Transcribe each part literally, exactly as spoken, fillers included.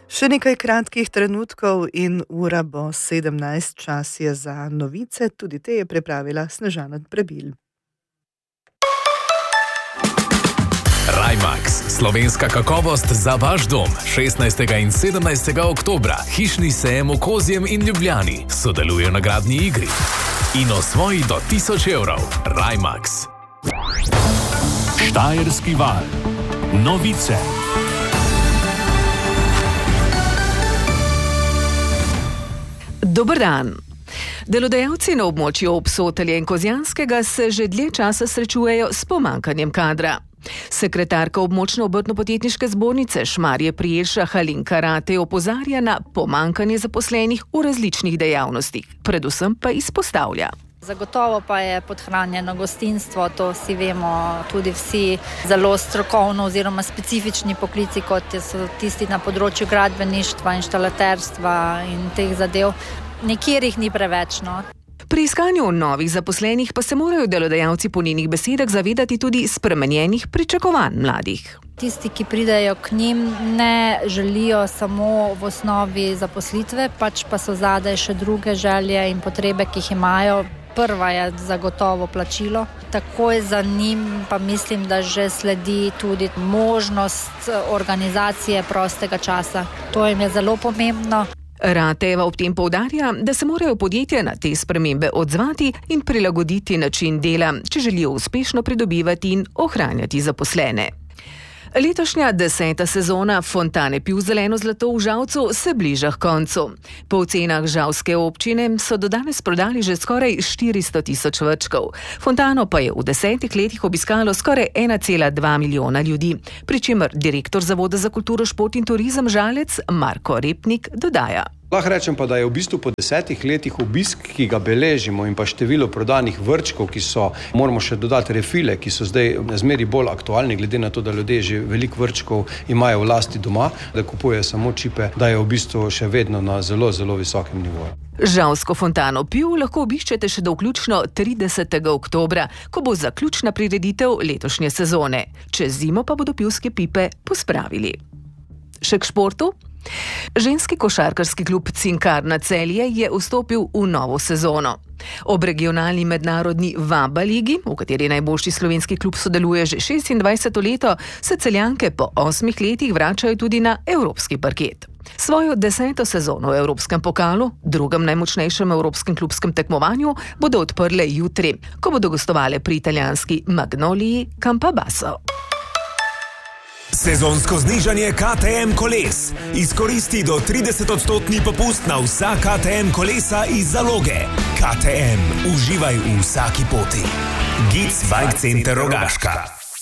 Še nekaj kratkih trenutkov in ura bo sedemnajst, čas je za novice, tudi te je pripravila Snežana Prebil. Rajmax, slovenska kakovost za vaš dom. šestnajstega in sedemnajstega oktobra, hišni sejem v Kozjem in Ljubljani. Sodeluje v nagradni igri. In osvoji do tisoč evrov. Rajmax. Štajerski val. Novice. Dober dan. Delodajalci na območju Obsotelja in Kozjanskega se že dlje časa srečujejo s pomanjkanjem kadra. Sekretarka območne obrtno-podjetniške zbornice Šmarje pri Jelšah Alenka Ratej opozarja na pomanjkanje zaposlenih v različnih dejavnostih, predvsem pa izpostavlja. Zagotovo pa je podhranjeno gostinstvo, to si vemo tudi vsi, zelo strokovno oziroma specifični poklici, kot so tisti na področju gradbeništva, inštalaterstva in teh zadev. Nikjer jih ni preveč, no. Pri iskanju novih zaposlenih pa se morajo delodajalci po njenih besedah zavedati tudi spremenjenih pričakovanj mladih. Tisti, ki pridejo k njim, ne želijo samo v osnovi zaposlitve, pač pa so zadaj še druge želje in potrebe, ki jih imajo. Prva je zagotovo plačilo. Takoj za njim pa mislim, da že sledi tudi možnost organizacije prostega časa. To jim je zelo pomembno. Ratejeva ob tem poudarja, da se morajo podjetja na te spremembe odzvati in prilagoditi način dela, če želijo uspešno pridobivati in ohranjati zaposlene. Letošnja deseta sezona Fontane Piv zeleno zlato v Žalcu se bliža k koncu. Po ocenah žalske občine so do danes prodali že skoraj štiristo tisoč vrčkov. Fontano pa je v desetih letih obiskalo skoraj ena cela dva milijona ljudi, pri čemer direktor Zavoda za kulturo, šport in turizem Žalec Marko Repnik dodaja. Lahko rečem pa, da je v bistvu po desetih letih obisk, ki ga beležimo, in pa število prodanih vrčkov, ki so, moramo še dodati refile, ki so zdaj zmeri bolj aktualni, glede na to, da ljudje že veliko vrčkov imajo v lasti doma, da kupujejo samo čipe, da je v bistvu še vedno na zelo, zelo visokem nivoju. Žalsko Fontano Piv lahko obiščete še do vključno tridesetega oktobra, ko bo zaključna prireditev letošnje sezone. Čez zimo pa bodo pivske pipe pospravili. Še k športu? Ženski košarkarski klub Cinkarna Celje je vstopil v novo sezono. Ob regionalni mednarodni Vaba ligi, v kateri najboljši slovenski klub sodeluje že šestindvajseto leto, se Celjanke po osmih letih vračajo tudi na evropski parket. Svojo deseto sezono v Evropskem pokalu, drugem najmočnejšem evropskem klubskem tekmovanju, bodo odprle jutri, ko bodo gostovale pri italijanski Magnoliji Campobasso. Sezonsko znižanje K T M koles. Izkoristi do trideset odstotni popust na vsa K T M kolesa iz zaloge. K T M. Uživaj v vsaki poti. Gic Bike Center Rogaška.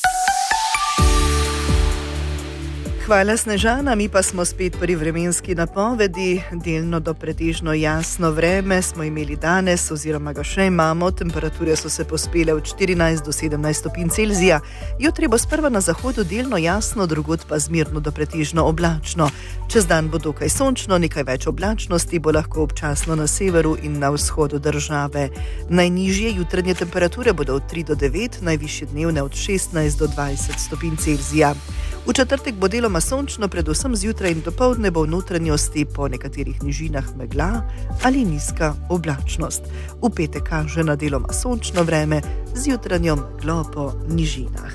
Hvala Snežana, mi pa smo spet pri vremenski napovedi. Delno do pretežno jasno vreme smo imeli danes oziroma ga še imamo. Temperature so se pospele od štirinajst do sedemnajst stopinj Celzija. Jutri bo sprva na zahodu delno jasno, drugod pa zmerno do pretežno oblačno. Čez dan bo dokaj sončno, nekaj več oblačnosti bo lahko občasno na severu in na vzhodu države. Najnižje jutranje temperature bodo od tri do devet, najvišje dnevne od šestnajst do dvajset stopinj Celzija. V četrtek bo deloma sončno, predvsem zjutraj in dopoldne bo v notranjosti po nekaterih nižinah megla ali nizka oblačnost. V petek kaže na deloma sončno vreme z jutranjo meglo po nižinah.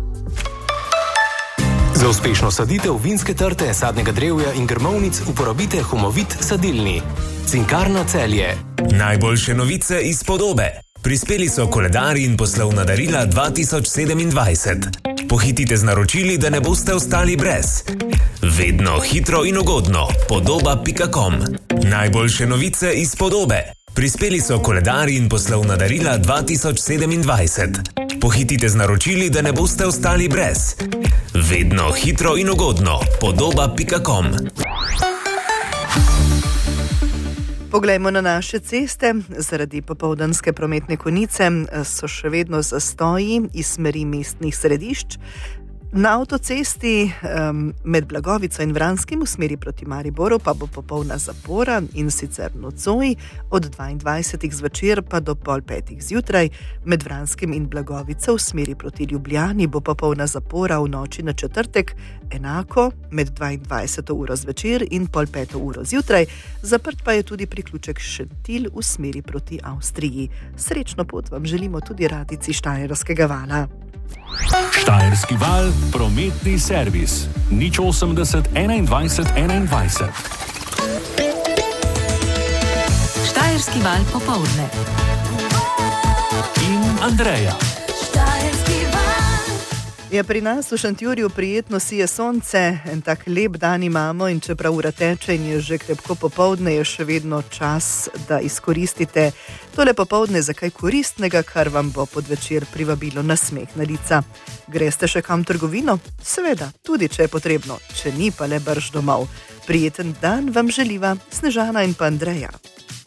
Za uspešno saditev vinske trte, sadnega drevja in grmovnic uporabite Humovit sadilni. Cinkarna Celje. Najboljše novice iz Podobe. Prispeli so koledarji in poslovna darila dva tisoč sedemindvajset. Pohitite z naročili, da ne boste ostali brez. Vedno hitro in ugodno. Podoba pika com. Najboljše novice iz Podobe. Prispeli so koledarji in poslovna darila dva tisoč sedemindvajset. Pohitite z naročili, da ne boste ostali brez. Vedno hitro in ugodno. Podoba pika com. Poglejmo na naše ceste. Zaradi popoldanske prometne konice so še vedno zastoji iz smeri mestnih središč. Na avtocesti um, med Blagovico in Vranskim v smeri proti Mariboru pa bo popolna zapora, in sicer nocoj od dvaindvajsetih zvečer pa do pol petih zjutraj. Med Vranskim in Blagovico v smeri proti Ljubljani bo popolna zapora v noči na četrtek, enako med dvaindvajseto uro zvečer in pol peto uro zjutraj. Zaprt pa je tudi priključek Šentilj v smeri proti Avstriji. Srečno pot vam želimo tudi radijci Štajerskega vala. Štajerski val, prometni servis. nič osemdeset enaindvajset enaindvajset. Štajerski val popoldne. In Andreja. Ja, pri nas v Šentjurju prijetno sije sonce, en tak lep dan imamo, in čeprav ura teče in je že krepko popoldne, je še vedno čas, da izkoristite tole popoldne za kaj koristnega, kar vam bo podvečer privabilo na smeh na lica. Greste še kam v trgovino? Seveda, tudi če je potrebno, če ni pa le brž domov. Prijeten dan vam želiva Snežana in pa Andreja.